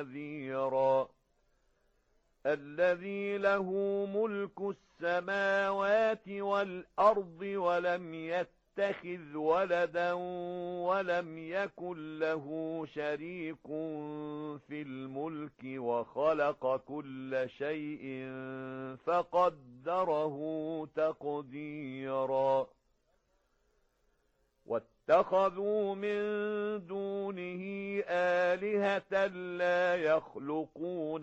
نذيرا الذي له ملك السماوات والأرض ولم يتخذ ولدا ولم يكن له شريك في الملك وخلق كل شيء فقدره تقديرا واتخذوا من دونه آلهة لا يخلقون